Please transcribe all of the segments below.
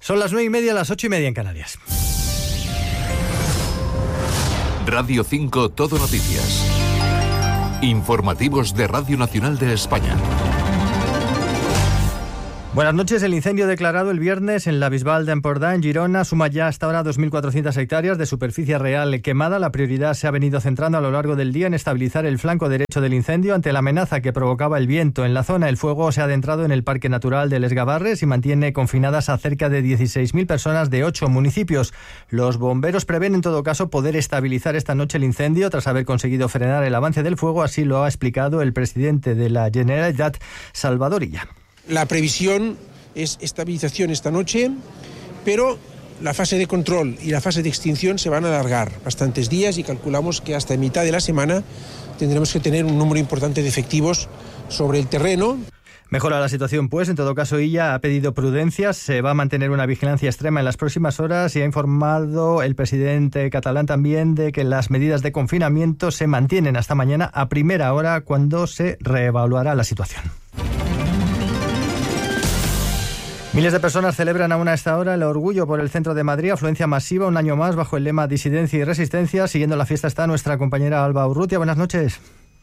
Son las 9:30, las 8:30 en Canarias. Radio 5 Todo Noticias. Informativos de Radio Nacional de España. Buenas noches. El incendio declarado el viernes en la Bisbal de Empordà, en Girona, suma ya hasta ahora 2.400 hectáreas de superficie real quemada. La prioridad se ha venido centrando a lo largo del día en estabilizar el flanco derecho del incendio ante la amenaza que provocaba el viento. En la zona, el fuego se ha adentrado en el Parque Natural de Les Gavarres y mantiene confinadas a cerca de 16.000 personas de 8 municipios. Los bomberos prevén, en todo caso, poder estabilizar esta noche el incendio tras haber conseguido frenar el avance del fuego. Así lo ha explicado el presidente de la Generalitat, Salvador Illa. La previsión es estabilización esta noche, pero la fase de control y la fase de extinción se van a alargar bastantes días y calculamos que hasta mitad de la semana tendremos que tener un número importante de efectivos sobre el terreno. Mejora la situación, pues. En todo caso, Illa ha pedido prudencia. Se va a mantener una vigilancia extrema en las próximas horas y ha informado el presidente catalán también de que las medidas de confinamiento se mantienen hasta mañana a primera hora, cuando se reevaluará la situación. Miles de personas celebran aún a esta hora el Orgullo por el centro de Madrid, afluencia masiva un año más bajo el lema Disidencia y Resistencia. Siguiendo la fiesta está nuestra compañera Alba Urrutia. Buenas noches.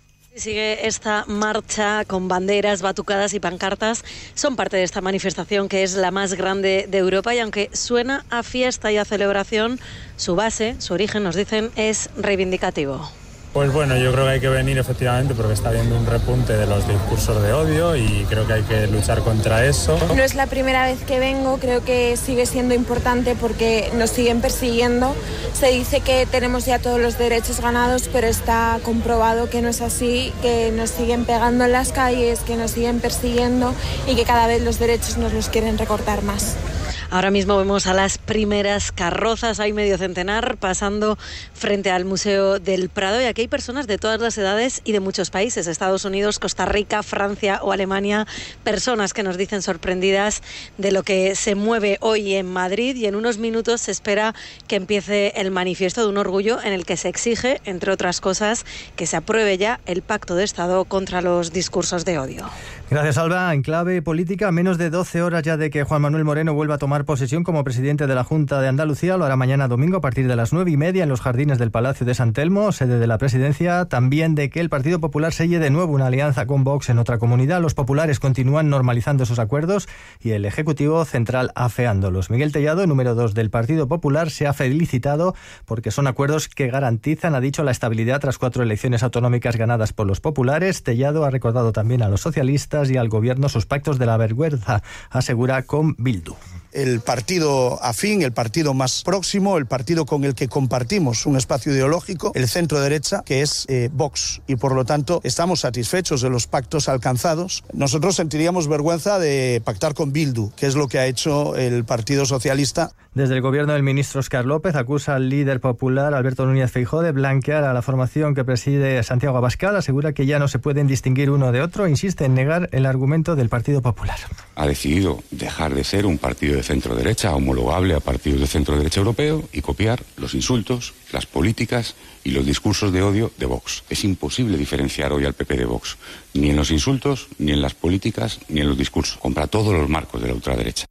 Sigue esta marcha con banderas, batucadas y pancartas. Son parte de esta manifestación que es la más grande de Europa y aunque suena a fiesta y a celebración, su base, su origen, nos dicen, es reivindicativo. Pues bueno, yo creo que hay que venir efectivamente porque está habiendo un repunte de los discursos de odio y creo que hay que luchar contra eso. No es la primera vez que vengo, creo que sigue siendo importante porque nos siguen persiguiendo. Se dice que tenemos ya todos los derechos ganados, pero está comprobado que no es así, que nos siguen pegando en las calles, que nos siguen persiguiendo y que cada vez los derechos nos los quieren recortar más. Ahora mismo vemos a las primeras carrozas, hay medio centenar, pasando frente al Museo del Prado, y aquí hay personas de todas las edades y de muchos países, Estados Unidos, Costa Rica, Francia o Alemania, personas que nos dicen sorprendidas de lo que se mueve hoy en Madrid, y en unos minutos se espera que empiece el manifiesto de un orgullo en el que se exige, entre otras cosas, que se apruebe ya el Pacto de Estado contra los discursos de odio. Gracias, Alba. En clave política, a menos de 12 horas ya de que Juan Manuel Moreno vuelva a tomar posesión como presidente de la Junta de Andalucía. Lo hará mañana domingo a partir de las 9:30 en los jardines del Palacio de San Telmo, sede de la presidencia. También de que el Partido Popular selle de nuevo una alianza con Vox en otra comunidad. Los populares continúan normalizando sus acuerdos y el Ejecutivo Central afeándolos. Miguel Tellado, número 2 del Partido Popular, se ha felicitado porque son acuerdos que garantizan, ha dicho, la estabilidad tras 4 elecciones autonómicas ganadas por los populares. Tellado ha recordado también a los socialistas y al gobierno sus pactos de la vergüenza, asegura, con Bildu. El partido afín, el partido más próximo, el partido con el que compartimos un espacio ideológico, el centro derecha, que es Vox, y por lo tanto estamos satisfechos de los pactos alcanzados. Nosotros sentiríamos vergüenza de pactar con Bildu, que es lo que ha hecho el Partido Socialista. Desde el gobierno del ministro Óscar López acusa al líder popular Alberto Núñez Feijóo de blanquear a la formación que preside Santiago Abascal. Asegura que ya no se pueden distinguir uno de otro. Insiste en negar el argumento del Partido Popular. Ha decidido dejar de ser un partido de centro-derecha homologable a partidos de centro-derecha europeo y copiar los insultos, las políticas y los discursos de odio de Vox. Es imposible diferenciar hoy al PP de Vox, ni en los insultos, ni en las políticas, ni en los discursos. Compra todos los marcos de la ultraderecha.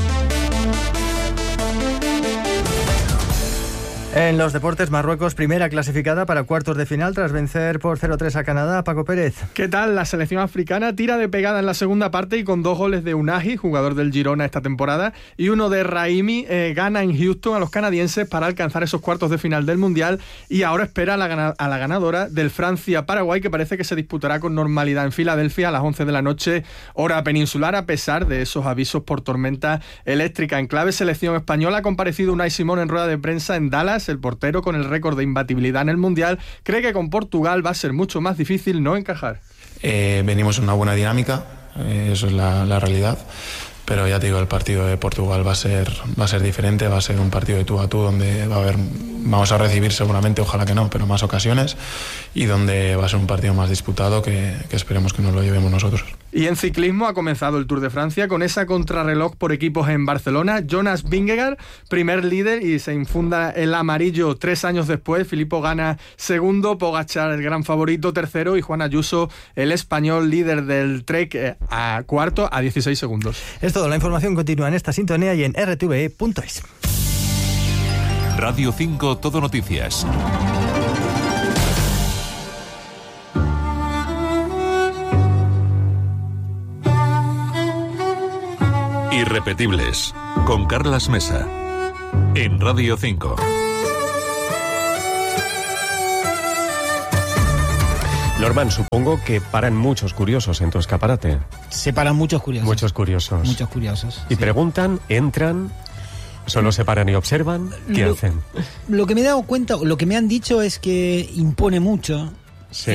En los deportes, Marruecos, primera clasificada para cuartos de final tras vencer por 0-3 a Canadá. Paco Pérez. ¿Qué tal? La selección africana tira de pegada en la segunda parte y con 2 goles de Unahi, jugador del Girona esta temporada, y uno de Raimi, gana en Houston a los canadienses para alcanzar esos cuartos de final del Mundial, y ahora espera a la ganadora del Francia-Paraguay, que parece que se disputará con normalidad en Filadelfia a las 11 de la noche, hora peninsular, a pesar de esos avisos por tormenta eléctrica. En clave selección española ha comparecido Unai Simón en rueda de prensa en Dallas. El portero, con el récord de imbatibilidad en el Mundial, cree que con Portugal va a ser mucho más difícil no encajar. Venimos en una buena dinámica, eso es la realidad, pero ya te digo, el partido de Portugal va a ser diferente, va a ser un partido de tú a tú donde va a haber vamos a recibir seguramente, ojalá que no, pero más ocasiones, y donde va a ser un partido más disputado que esperemos que nos lo llevemos nosotros. Y en ciclismo ha comenzado el Tour de Francia con esa contrarreloj por equipos en Barcelona. Jonas Vingegaard, primer líder, y se infunda el amarillo 3 años después. Filippo Ganna segundo, Pogačar el gran favorito tercero y Juan Ayuso, el español líder del Trek, a cuarto a 16 segundos. Es todo, la información continúa en esta sintonía y en rtve.es. Radio 5 Todo Noticias. Irrepetibles, con Carlas Mesa, en Radio 5. Norman, supongo que paran muchos curiosos en tu escaparate. Se paran muchos curiosos. Muchos curiosos. Muchos curiosos. Y sí. Preguntan, entran, solo se paran y observan. ¿Qué hacen? Lo que me he dado cuenta, lo que me han dicho es que impone mucho. Sí.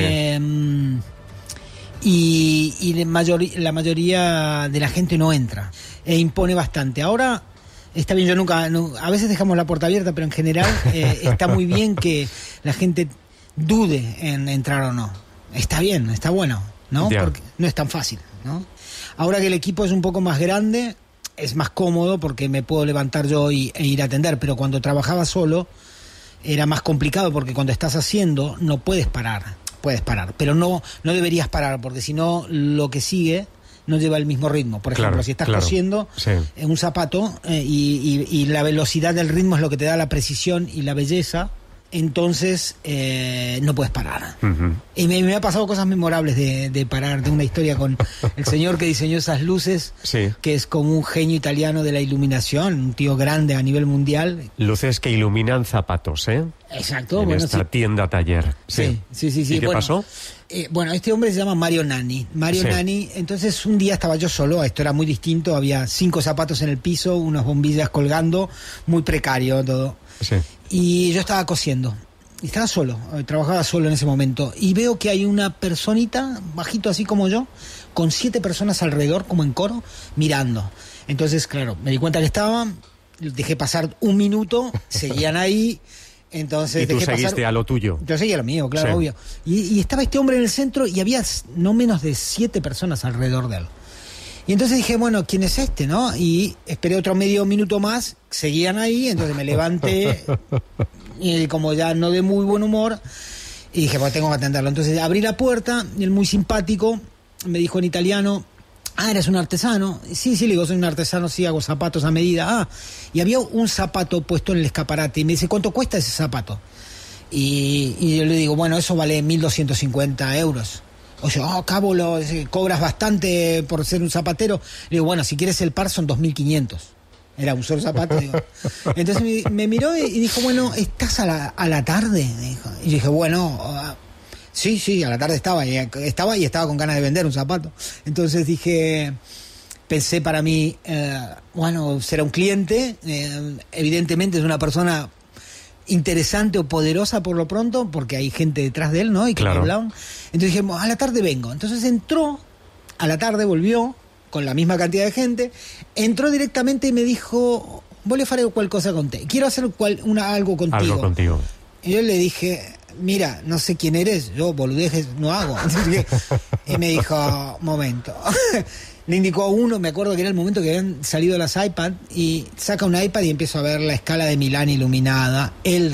Y la mayoría de la gente no entra. E impone bastante. Ahora, está bien, a veces dejamos la puerta abierta, pero en general está muy bien que la gente dude en entrar o no. Está bien, está bueno, ¿no? Ya. Porque no es tan fácil, ¿no? Ahora que el equipo es un poco más grande, es más cómodo porque me puedo levantar yo e ir a atender, pero cuando trabajaba solo era más complicado porque cuando estás haciendo no puedes parar. Puedes parar, pero no deberías parar, porque si no, lo que sigue no lleva el mismo ritmo. Por ejemplo, si estás cosiendo en un zapato y la velocidad del ritmo es lo que te da la precisión y la belleza, entonces no puedes parar. Uh-huh. Y me ha pasado cosas memorables de parar, de una historia con el señor que diseñó esas luces, que es como un genio italiano de la iluminación, un tío grande a nivel mundial. Luces que iluminan zapatos, ¿eh? Exacto. En esta tienda taller. Sí. ¿Y qué pasó? Este hombre se llama Mario Nanni. Nanni, entonces un día estaba yo solo, esto era muy distinto, había 5 zapatos en el piso, unas bombillas colgando, muy precario todo. Sí. Y yo estaba cosiendo, y estaba solo, trabajaba solo en ese momento, y veo que hay una personita, bajito así como yo, con 7 personas alrededor, como en coro, mirando. Entonces, claro, me di cuenta que estaban, dejé pasar 1 minuto, seguían ahí. Entonces, y tú seguiste a lo tuyo. Yo seguía a lo mío, claro, obvio. Y estaba este hombre en el centro y había no menos de 7 personas alrededor de él. Y entonces dije, bueno, ¿quién es este, no? Y esperé otro medio minuto más, seguían ahí, entonces me levanté, y como ya no de muy buen humor, y dije, pues tengo que atenderlo. Entonces abrí la puerta, y él muy simpático, me dijo en italiano, ¿eres un artesano? Sí, le digo, soy un artesano, sí, hago zapatos a medida. Y había un zapato puesto en el escaparate, y me dice, ¿cuánto cuesta ese zapato? Y yo le digo, bueno, eso vale 1.250 euros. O sea, cabo, cobras bastante por ser un zapatero. Le digo, bueno, si quieres el par son 2.500. Era un solo zapato, digo. Entonces me miró y dijo, bueno, ¿estás a la tarde? Dijo. Y yo dije, bueno, sí, a la tarde estaba y estaba con ganas de vender un zapato. Entonces pensé para mí, bueno, será un cliente, evidentemente es una persona interesante o poderosa por lo pronto, porque hay gente detrás de él, ¿no? Y que me hablaban. Entonces dije, a la tarde vengo. Entonces entró, a la tarde volvió, con la misma cantidad de gente, entró directamente y me dijo, voglio fare qualcosa con te. Quiero hacer algo contigo. Algo contigo. Y yo le dije, mira, no sé quién eres, yo boludejes no hago. Y me dijo, momento. Le indicó a uno, me acuerdo que era el momento que habían salido las iPad, y saca un iPad y empiezo a ver la escala de Milán iluminada, el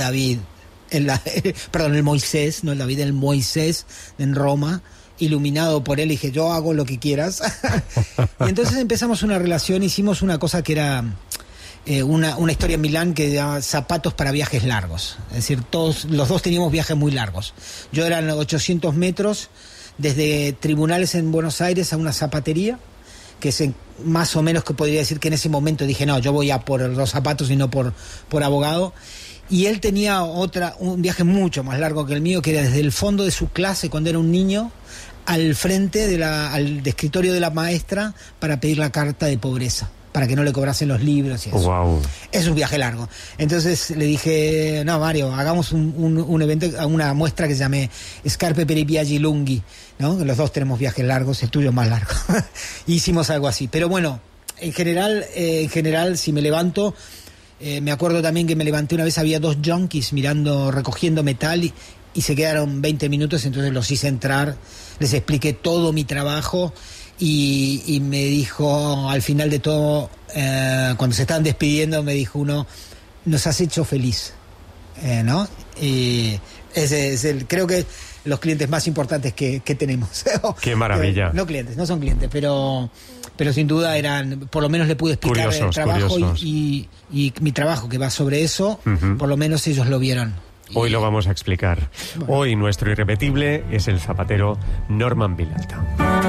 Moisés, no el David, el Moisés en Roma, iluminado por él, y dije, yo hago lo que quieras. Y entonces empezamos una relación, hicimos una cosa que era una historia en Milán que era zapatos para viajes largos. Es decir, los dos teníamos viajes muy largos. Yo eran 800 metros desde tribunales en Buenos Aires a una zapatería, que es más o menos que podría decir que en ese momento dije, no, yo voy a por los zapatos y no por abogado. Y él tenía un viaje mucho más largo que el mío, que era desde el fondo de su clase cuando era un niño al frente al escritorio de la maestra para pedir la carta de pobreza, para que no le cobrasen los libros y eso. Wow. Es un viaje largo. Entonces le dije, no, Mario, hagamos un evento, una muestra que se llame Scarpe per i viaggi lunghi, ¿no? Los dos tenemos viajes largos, el tuyo es más largo. Hicimos algo así. Pero bueno, en general, si me levanto, Me acuerdo también que me levanté una vez, había 2 junkies recogiendo metal y se quedaron 20 minutos, entonces los hice entrar, les expliqué todo mi trabajo y me dijo, al final de todo, cuando se estaban despidiendo, me dijo uno, nos has hecho feliz, ¿no? Y ese es creo que los clientes más importantes que tenemos. ¡Qué maravilla! No son clientes, pero sin duda eran, por lo menos le pude explicar el trabajo y mi trabajo que va sobre eso, por lo menos ellos lo vieron. Hoy lo vamos a explicar. Bueno. Hoy nuestro irrepetible es el zapatero Norman Vilalta.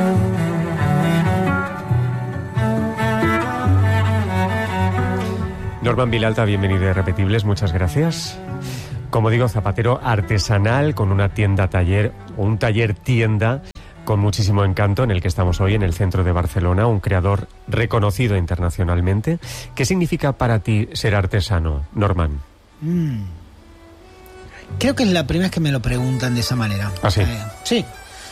Norman Vilalta, bienvenido a Irrepetibles, muchas gracias. Como digo, zapatero artesanal con una tienda-taller, o un taller-tienda con muchísimo encanto, en el que estamos hoy en el centro de Barcelona, un creador reconocido internacionalmente. ¿Qué significa para ti ser artesano, Norman? Creo que es la primera vez que me lo preguntan de esa manera. ¿Ah, sí? Sí.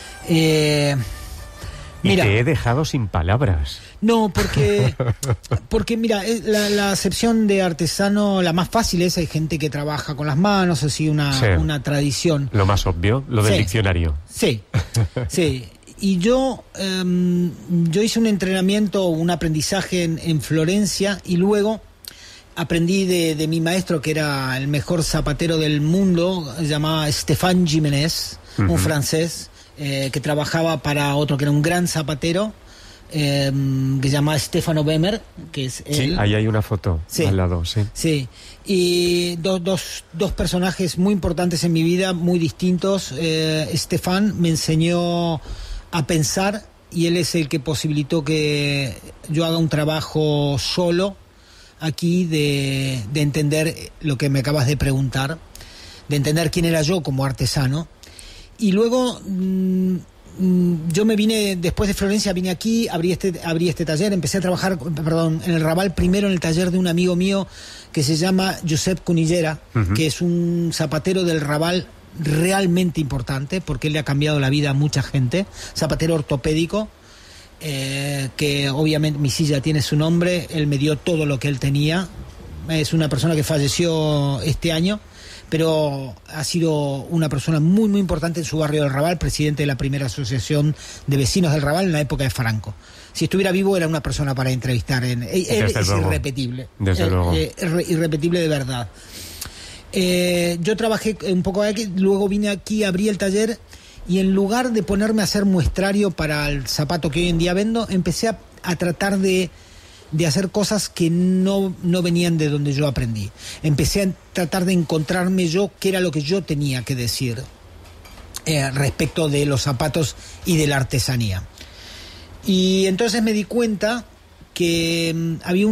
Mira, y te he dejado sin palabras. No, porque mira, la acepción de artesano, la más fácil es, hay gente que trabaja con las manos, así una tradición. Lo más obvio, lo del diccionario. Sí, sí. Y yo hice un entrenamiento, un aprendizaje en Florencia, y luego aprendí de mi maestro, que era el mejor zapatero del mundo, se llamaba Stéphane Jiménez, un francés, que trabajaba para otro que era un gran zapatero, que se llama Stefano Bemer, que es él. Sí, ahí hay una foto al lado, sí. Sí, y dos personajes muy importantes en mi vida, muy distintos. Stefan me enseñó a pensar, y él es el que posibilitó que yo haga un trabajo solo aquí de entender lo que me acabas de preguntar, de entender quién era yo como artesano. Y luego yo me vine, después de Florencia, vine aquí, abrí este taller, empecé a trabajar, en el Raval, primero en el taller de un amigo mío que se llama Josep Cunillera, que es un zapatero del Raval realmente importante, porque él le ha cambiado la vida a mucha gente, zapatero ortopédico, que obviamente mi silla tiene su nombre, él me dio todo lo que él tenía, es una persona que falleció este año, pero ha sido una persona muy, muy importante en su barrio del Raval, presidente de la primera asociación de vecinos del Raval en la época de Franco. Si estuviera vivo, era una persona para entrevistar. Él es irrepetible. Desde luego. Irrepetible de verdad. Yo trabajé un poco aquí, luego vine aquí, abrí el taller, y en lugar de ponerme a hacer muestrario para el zapato que hoy en día vendo, empecé a tratar de hacer cosas que no venían de donde yo aprendí. Empecé a tratar de encontrarme yo qué era lo que yo tenía que decir respecto de los zapatos y de la artesanía. Y entonces me di cuenta que había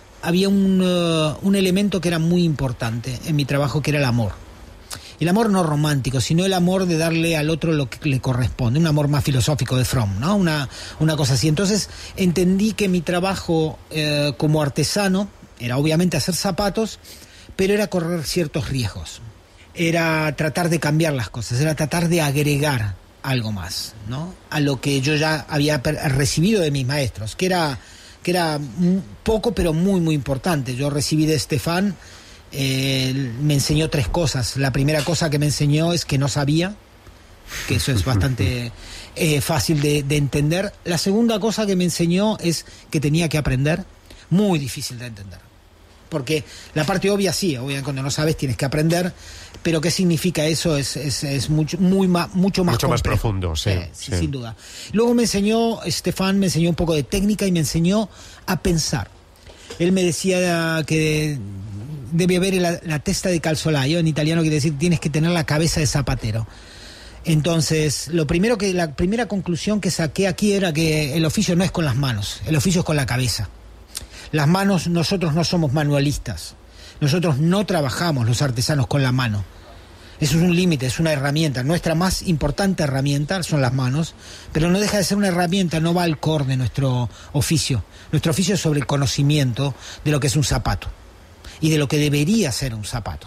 un elemento que era muy importante en mi trabajo, que era el amor. El amor no romántico, sino el amor de darle al otro lo que le corresponde, un amor más filosófico de Fromm, ¿no? Una cosa así. Entonces entendí que mi trabajo como artesano era obviamente hacer zapatos, pero era correr ciertos riesgos. Era tratar de cambiar las cosas, era tratar de agregar algo más, ¿no? A lo que yo ya había recibido de mis maestros, que era poco pero muy, muy importante. Yo recibí de Stefan, me enseñó 3 cosas. La primera cosa que me enseñó es que no sabía, que eso es bastante fácil de entender. La segunda cosa que me enseñó es que tenía que aprender, muy difícil de entender, porque la parte obvia sí, obviamente cuando no sabes tienes que aprender, pero qué significa eso es mucho más profundo, sí, sin duda. Luego Stefan me enseñó un poco de técnica y me enseñó a pensar. Él me decía que debe haber la testa de calzolaio, en italiano quiere decir tienes que tener la cabeza de zapatero. Entonces, la primera conclusión que saqué aquí era que el oficio no es con las manos, el oficio es con la cabeza. Las manos, nosotros no somos manualistas, nosotros no trabajamos los artesanos con la mano. Eso es un límite, es una herramienta. Nuestra más importante herramienta son las manos, pero no deja de ser una herramienta, no va al core de nuestro oficio. Nuestro oficio es sobre el conocimiento de lo que es un zapato y de lo que debería ser un zapato.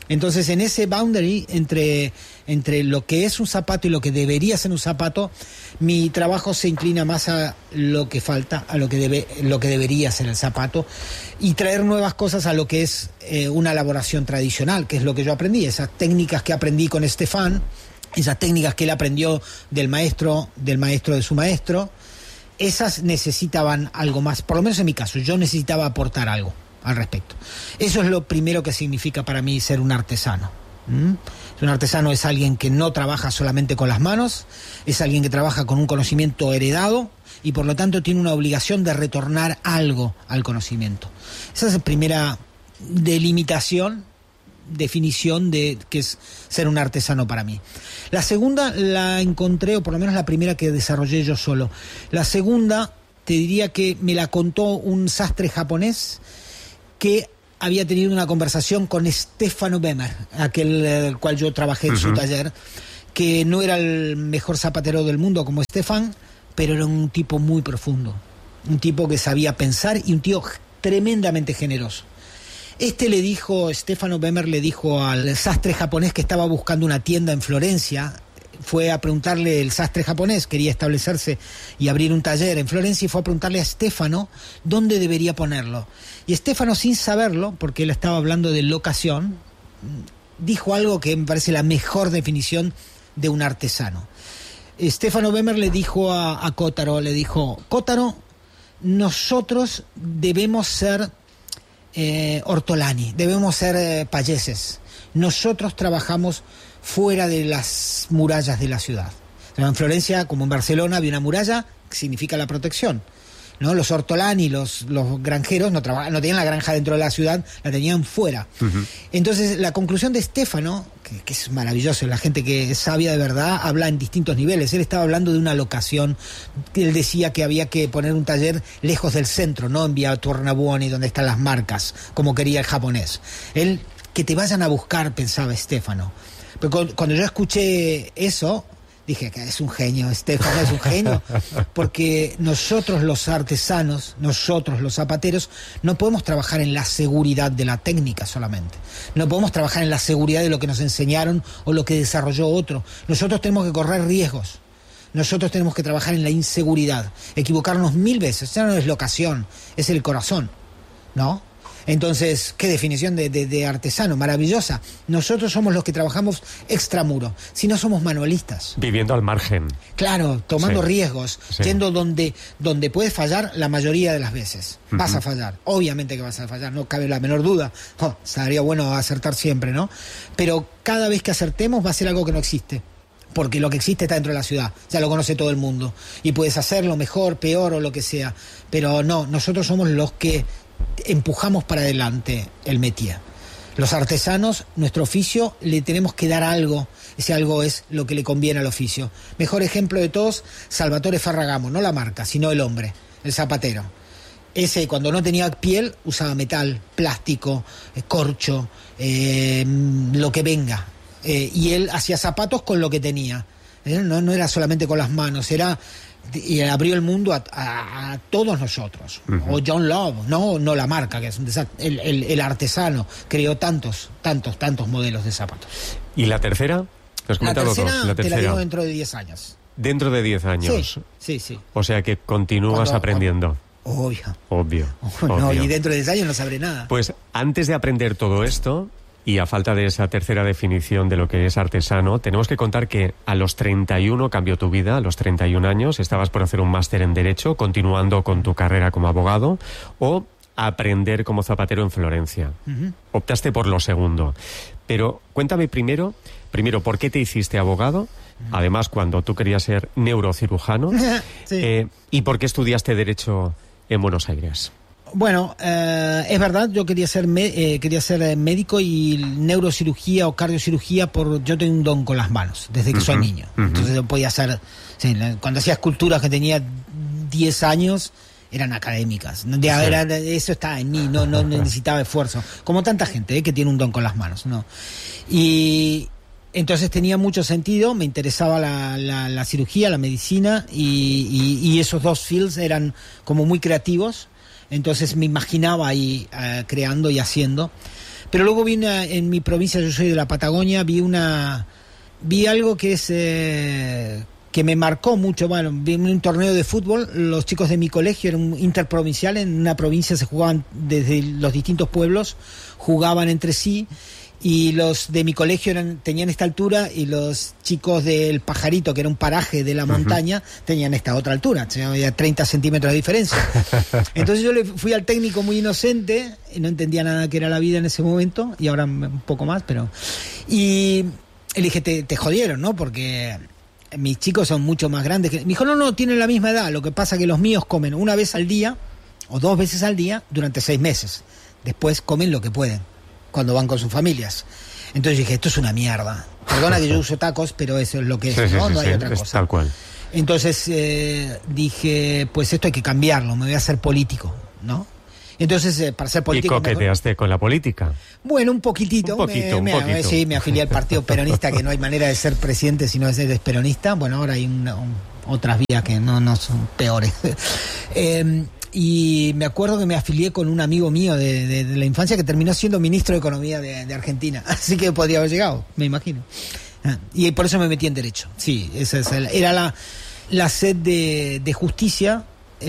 Entonces, en ese boundary entre lo que es un zapato y lo que debería ser un zapato, mi trabajo se inclina más a lo que falta, a lo que debería ser el zapato, y traer nuevas cosas a lo que es una elaboración tradicional, que es lo que yo aprendí, esas técnicas que aprendí con Stefan, esas técnicas que él aprendió del maestro de su maestro. Esas necesitaban algo más, por lo menos en mi caso, yo necesitaba aportar algo al respecto. Eso es lo primero que significa para mí ser un artesano. Un artesano es alguien que no trabaja solamente con las manos, es alguien que trabaja con un conocimiento heredado y por lo tanto tiene una obligación de retornar algo al conocimiento. Esa es la primera definición de qué es ser un artesano para mí. La segunda la encontré, o por lo menos la primera que desarrollé yo solo. La segunda, te diría que me la contó un sastre japonés que había tenido una conversación con Stefano Bemer, el cual yo trabajé en su taller, que no era el mejor zapatero del mundo como Stefan, pero era un tipo muy profundo, un tipo que sabía pensar y un tío tremendamente generoso. Stefano Bemer le dijo al sastre japonés que estaba buscando una tienda en Florencia. Fue a preguntarle, el sastre japonés quería establecerse y abrir un taller en Florencia, y fue a preguntarle a Stefano dónde debería ponerlo. Y Stefano, sin saberlo, porque él estaba hablando de locación, dijo algo que me parece la mejor definición de un artesano. Stefano Bemer le dijo a Kotaro, Kotaro, nosotros debemos ser ortolani, debemos ser payeses. Nosotros trabajamos fuera de las murallas de la ciudad. En Florencia, como en Barcelona, había una muralla que significa la protección, ¿no? Los ortolani, los granjeros, no tenían la granja dentro de la ciudad, la tenían fuera. Entonces, la conclusión de Stefano, que es maravilloso, la gente que es sabia de verdad habla en distintos niveles. Él estaba hablando de una locación. Él decía que había que poner un taller lejos del centro, no en Via Tornabuoni, donde están las marcas, como quería el japonés. Que te vayan a buscar, pensaba Stefano. Pero cuando yo escuché eso, dije que es un genio, Stefano es un genio, porque nosotros los artesanos, nosotros los zapateros, no podemos trabajar en la seguridad de la técnica solamente. No podemos trabajar en la seguridad de lo que nos enseñaron o lo que desarrolló otro. Nosotros tenemos que correr riesgos. Nosotros tenemos que trabajar en la inseguridad, equivocarnos 1000 veces. Ya no es locación, es el corazón, ¿no? Entonces, qué definición de artesano, maravillosa. Nosotros somos los que trabajamos extramuro, si no somos manualistas. Viviendo al margen. Claro, tomando riesgos, yendo donde puedes fallar la mayoría de las veces. Vas a fallar, obviamente que vas a fallar, no cabe la menor duda. Sería bueno acertar siempre, ¿no? Pero cada vez que acertemos va a ser algo que no existe. Porque lo que existe está dentro de la ciudad, ya lo conoce todo el mundo. Y puedes hacerlo mejor, peor o lo que sea. Pero no, nosotros somos los que empujamos para adelante el métier. Los artesanos, nuestro oficio, le tenemos que dar algo. Ese algo es lo que le conviene al oficio. Mejor ejemplo de todos, Salvatore Ferragamo, no la marca, sino el hombre, el zapatero. Ese, cuando no tenía piel, usaba metal, plástico, corcho, lo que venga. Y él hacía zapatos con lo que tenía. No era solamente con las manos, y abrió el mundo a todos nosotros. O John Love, no la marca, que es un desastre. El artesano creó tantos modelos de zapatos. ¿Y la tercera? La tercera te la digo dentro de 10 años. ¿Dentro de 10 años? Sí. O sea que continúas aprendiendo. Obvio. No, y dentro de 10 años no sabré nada. Pues antes de aprender todo esto, y a falta de esa tercera definición de lo que es artesano, tenemos que contar que a los 31 cambió tu vida, a los 31 años, estabas por hacer un máster en Derecho, continuando con tu carrera como abogado, o aprender como zapatero en Florencia. Optaste por lo segundo. Pero cuéntame primero, ¿por qué te hiciste abogado? Además, cuando tú querías ser neurocirujano. ¿Y por qué estudiaste Derecho en Buenos Aires? Bueno, es verdad, yo quería ser médico y neurocirugía o cardiocirugía, yo tengo un don con las manos desde que soy niño. Entonces yo podía hacer, cuando hacía esculturas que tenía 10 años, eran académicas. Eso estaba en mí, no necesitaba esfuerzo. Como tanta gente que tiene un don con las manos, ¿no? Y entonces tenía mucho sentido, me interesaba la cirugía, la medicina, y esos dos fields eran como muy creativos. Entonces me imaginaba ahí creando y haciendo. Pero luego vi en mi provincia, yo soy de la Patagonia, vi algo que es que me marcó mucho. Bueno, vi un torneo de fútbol, los chicos de mi colegio, era un interprovincial, en una provincia se jugaban desde los distintos pueblos, jugaban entre sí, y los de mi colegio tenían esta altura, y los chicos del Pajarito, que era un paraje de la montaña, tenían esta otra altura, había 30 centímetros de diferencia. Entonces yo le fui al técnico muy inocente, y no entendía nada que era la vida en ese momento, y ahora un poco más, pero... Y le dije, te jodieron, ¿no? Porque mis chicos son mucho más grandes que... Me dijo, no, tienen la misma edad, lo que pasa que los míos comen una vez al día, o 2 veces al día, durante 6 meses. Después comen lo que pueden, cuando van con sus familias. Entonces dije, esto es una mierda. Perdona que yo uso tacos, pero eso es lo que es, ¿no? No hay otra cosa. Tal cual. Entonces dije, pues esto hay que cambiarlo, me voy a hacer político, ¿no? Entonces, para ser político... ¿Y coqueteaste con la política? Bueno, un poquitito. Un poquito. Sí, me afilié al partido peronista, que no hay manera de ser presidente si no eres peronista. Bueno, ahora hay otras vías que no son peores. Y me acuerdo que me afilié con un amigo mío de la infancia que terminó siendo ministro de Economía de Argentina. Así que podría haber llegado, me imagino. Y por eso me metí en Derecho. Sí, esa era la sed de justicia.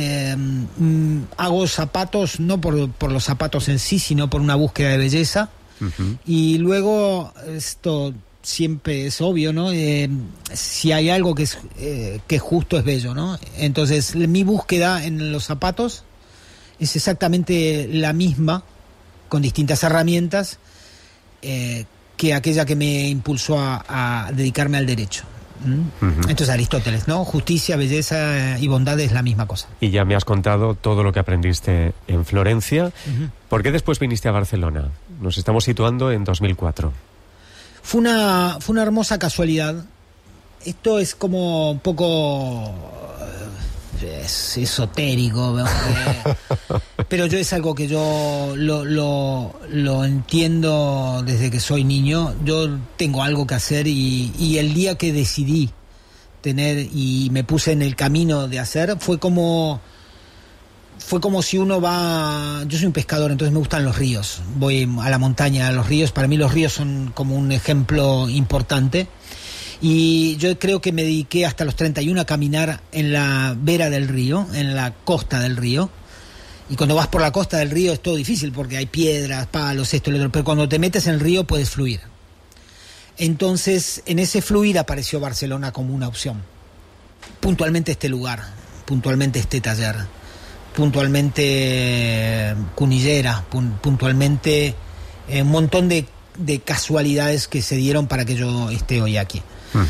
Hago zapatos no por los zapatos en sí, sino por una búsqueda de belleza. Y luego esto siempre es obvio, ¿no? Si hay algo que es justo, es bello, ¿no? Entonces mi búsqueda en los zapatos es exactamente la misma, con distintas herramientas, que aquella que me impulsó a dedicarme al derecho. Entonces Aristóteles, ¿no? Justicia, belleza y bondad es la misma cosa. Y ya me has contado todo lo que aprendiste en Florencia. ¿Por qué después viniste a Barcelona? Nos estamos situando en 2004. Fue una hermosa casualidad. Esto es como un poco es esotérico, pero yo es algo que yo lo entiendo desde que soy niño. Yo tengo algo que hacer y el día que decidí tener y me puse en el camino de hacer fue como si uno va... Yo soy un pescador, entonces me gustan los ríos. Voy a la montaña, a los ríos. Para mí los ríos son como un ejemplo importante. Y yo creo que me dediqué hasta los 31 a caminar en la vera del río, en la costa del río. Y cuando vas por la costa del río es todo difícil porque hay piedras, palos, esto y lo otro. Pero cuando te metes en el río puedes fluir. Entonces, en ese fluir apareció Barcelona como una opción. Puntualmente este lugar, puntualmente este taller, puntualmente Cunillera, puntualmente un montón de casualidades que se dieron para que yo esté hoy aquí.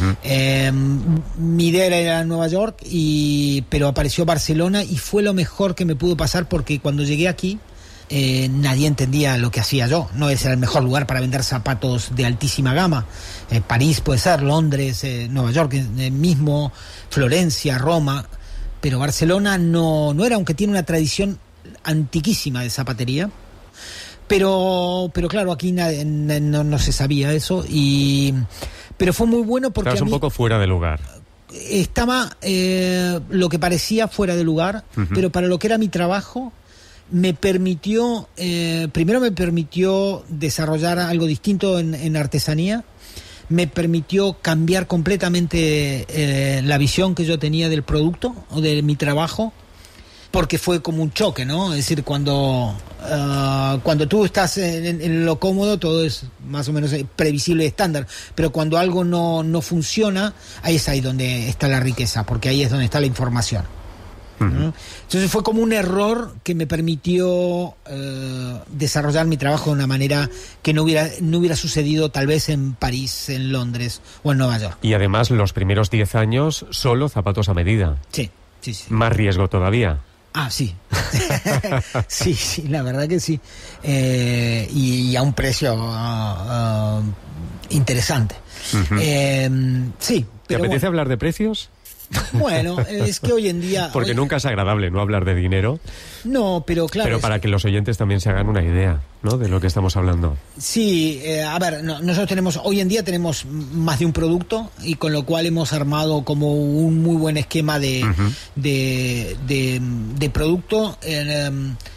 Mi idea era Nueva York, pero apareció Barcelona y fue lo mejor que me pudo pasar porque cuando llegué aquí nadie entendía lo que hacía yo. No es el mejor lugar para vender zapatos de altísima gama. París puede ser, Londres, Nueva York mismo, Florencia, Roma, pero Barcelona no era, aunque tiene una tradición antiquísima de zapatería. Pero claro, aquí no se sabía eso, pero fue muy bueno porque estabas un poco fuera de lugar. Estaba lo que parecía fuera de lugar, pero para lo que era mi trabajo me permitió, primero me permitió desarrollar algo distinto en artesanía, me permitió cambiar completamente la visión que yo tenía del producto o de mi trabajo, porque fue como un choque, ¿no? Es decir, cuando tú estás en lo cómodo, todo es más o menos previsible y estándar, pero cuando algo no funciona, ahí es ahí donde está la riqueza, porque ahí es donde está la información. Entonces fue como un error que me permitió desarrollar mi trabajo de una manera que no hubiera sucedido tal vez en París, en Londres o en Nueva York. Y además los primeros 10 años solo zapatos a medida. Sí. Más riesgo todavía. Ah, sí. sí, la verdad que sí. Y a un precio interesante. Sí. ¿Te apetece hablar de precios? Bueno, es que hoy en día... Porque nunca es agradable no hablar de dinero. No, pero claro... Pero para que los oyentes también se hagan una idea, ¿no?, de lo que estamos hablando. Sí, a ver, nosotros hoy en día tenemos más de un producto y con lo cual hemos armado como un muy buen esquema de producto.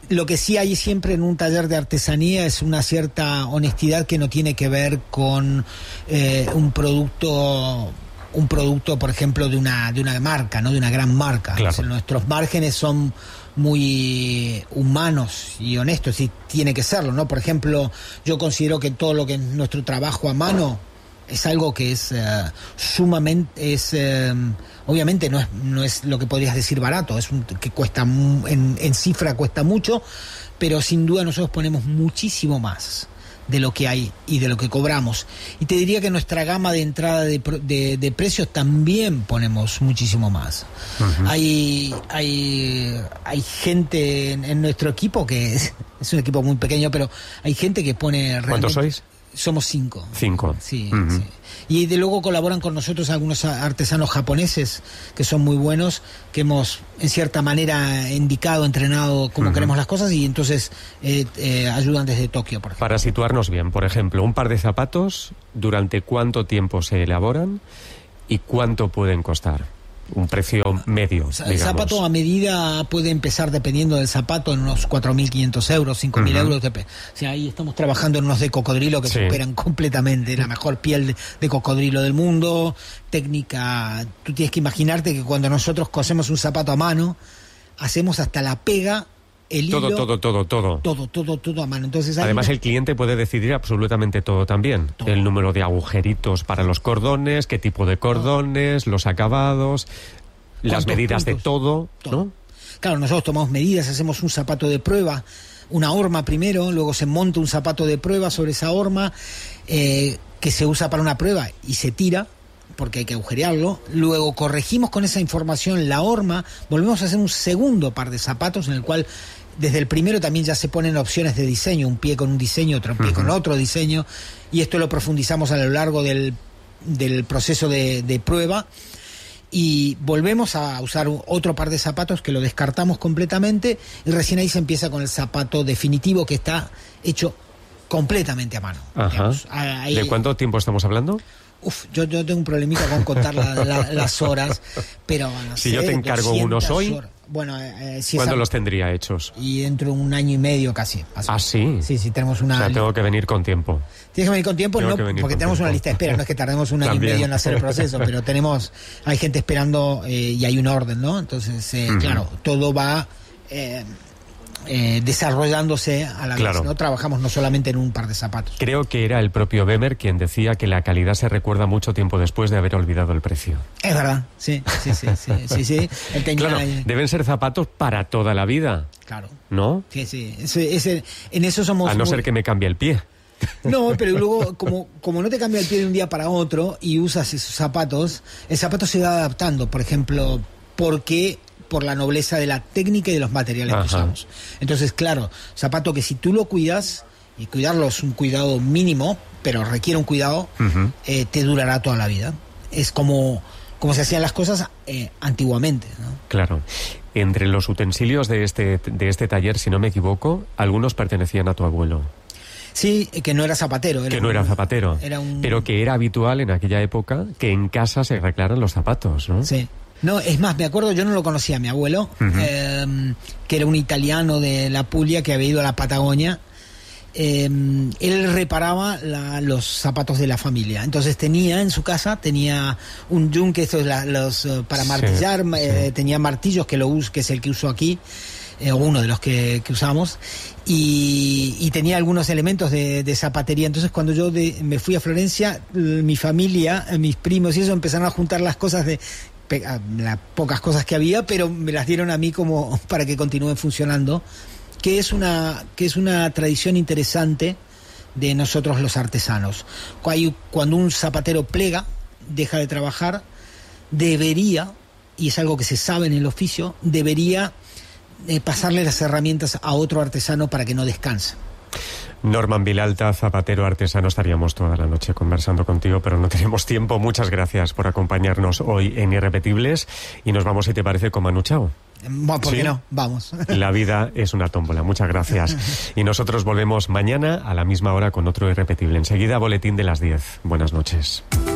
Lo que sí hay siempre en un taller de artesanía es una cierta honestidad que no tiene que ver con un producto, por ejemplo, de una marca, ¿no? De una gran marca. Claro. O sea, nuestros márgenes son muy humanos y honestos, y tiene que serlo, ¿no? Por ejemplo, yo considero que todo lo que es nuestro trabajo a mano es algo que es sumamente, obviamente no es lo que podrías decir barato, que cuesta, en cifra cuesta mucho, pero sin duda nosotros ponemos muchísimo más de lo que hay y de lo que cobramos. Y te diría que nuestra gama de entrada de precios también ponemos muchísimo más. Uh-huh. Hay gente en nuestro equipo que es un equipo muy pequeño, pero hay gente que pone realmente... ¿Cuántos sois? Somos 5. 5. Sí, uh-huh. Sí. Y de luego colaboran con nosotros algunos artesanos japoneses que son muy buenos, que hemos en cierta manera indicado, entrenado cómo uh-huh. queremos las cosas, y entonces ayudan desde Tokio, por ejemplo. Para situarnos bien, por ejemplo, un par de zapatos, ¿durante cuánto tiempo se elaboran y cuánto pueden costar? Un precio medio, digamos. El zapato a medida puede empezar, dependiendo del zapato, en unos 4.500 euros, 5.000 uh-huh. euros. O sea, ahí estamos trabajando en unos de cocodrilo que superan completamente la mejor piel de cocodrilo del mundo. Técnica, tú tienes que imaginarte que cuando nosotros cosemos un zapato a mano, hacemos hasta la pega, el hilo... Todo a mano. Entonces, además, el cliente puede decidir absolutamente todo también. Todo. El número de agujeritos para los cordones, qué tipo de cordones, los acabados, las medidas puntos? De todo, ¿no? Claro, nosotros tomamos medidas, hacemos un zapato de prueba, una horma primero, luego se monta un zapato de prueba sobre esa horma, que se usa para una prueba y se tira, porque hay que agujerearlo. Luego corregimos con esa información la horma, volvemos a hacer un segundo par de zapatos, en el cual desde el primero también ya se ponen opciones de diseño, un pie con un diseño, otro pie uh-huh. con otro diseño, y esto lo profundizamos a lo largo del proceso de prueba, y volvemos a usar otro par de zapatos que lo descartamos completamente, y recién ahí se empieza con el zapato definitivo, que está hecho completamente a mano. Ajá. Ahí... ¿De cuánto tiempo estamos hablando? Yo tengo un problemita con contar las horas, pero... No si sé, yo te encargo unos hoy, bueno, ¿cuándo los tendría hechos? Y dentro de 1 año y medio casi. Así. ¿Ah, sí? Sí, tenemos una... O sea, tengo que venir con tiempo. Tienes que venir con tiempo, no, porque tenemos una lista de espera, no es que tardemos 1 año y medio en hacer el proceso, pero hay gente esperando y hay un orden, ¿no? Entonces, uh-huh. claro, todo va... desarrollándose a la vez, ¿no? Trabajamos no solamente en un par de zapatos. Creo que era el propio Bemer quien decía que la calidad se recuerda mucho tiempo después de haber olvidado el precio. Es verdad, sí. Claro, deben ser zapatos para toda la vida. Claro. ¿No? Sí. En eso somos... A no ser que me cambie el pie. No, pero luego, como no te cambia el pie de un día para otro y usas esos zapatos, el zapato se va adaptando, por ejemplo, por la nobleza de la técnica y de los materiales que usamos. Entonces, claro, zapato que si tú lo cuidas, y cuidarlo es un cuidado mínimo, pero requiere un cuidado, uh-huh. Te durará toda la vida. Es como se hacían las cosas antiguamente, ¿no? Claro. Entre los utensilios de este taller, si no me equivoco, algunos pertenecían a tu abuelo. Sí, que no era zapatero. Pero que era habitual en aquella época que en casa se arreglaran los zapatos, ¿no? Sí. No, es más, me acuerdo, yo no lo conocía, mi abuelo, uh-huh. Que era un italiano de la Puglia que había ido a la Patagonia. Él reparaba los zapatos de la familia. Entonces en su casa tenía un yunque, estos para martillar, tenía martillos que es el que uso aquí, o uno de los que usamos, y tenía algunos elementos de zapatería. Entonces cuando yo me fui a Florencia, mi familia, mis primos y eso empezaron a juntar las cosas las pocas cosas que había, pero me las dieron a mí como para que continúen funcionando, que es una tradición interesante de nosotros los artesanos. Cuando un zapatero plega, deja de trabajar, debería, y es algo que se sabe en el oficio, debería pasarle las herramientas a otro artesano para que no descanse. Norman Vilalta, zapatero artesano, estaríamos toda la noche conversando contigo, pero no tenemos tiempo. Muchas gracias por acompañarnos hoy en Irrepetibles, y nos vamos, si te parece, con Manu Chao. Bueno, ¿por qué no? Vamos. La vida es una tómbola. Muchas gracias. Y nosotros volvemos mañana a la misma hora con otro Irrepetible. Enseguida, boletín de las 10. Buenas noches.